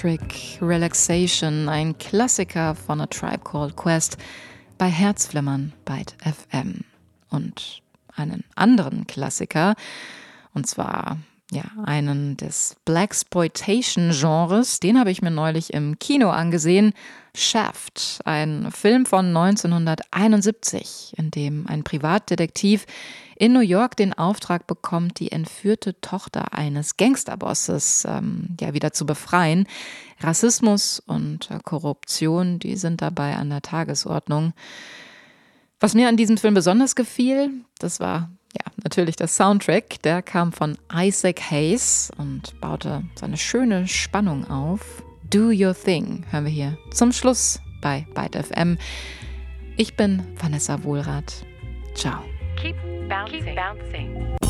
Electric Relaxation, ein Klassiker von A Tribe Called Quest bei Herzflimmern Byte FM. Und einen anderen Klassiker, und zwar einen des Blaxploitation-Genres, den habe ich mir neulich im Kino angesehen. Shaft, ein Film von 1971, in dem ein Privatdetektiv in New York den Auftrag bekommt, die entführte Tochter eines Gangsterbosses wieder zu befreien. Rassismus und Korruption, die sind dabei an der Tagesordnung. Was mir an diesem Film besonders gefiel, das war natürlich der Soundtrack. Der kam von Isaac Hayes und baute so eine schöne Spannung auf. Do Your Thing hören wir hier zum Schluss bei Byte FM. Ich bin Vanessa Wohlrath. Ciao. Keep bouncing.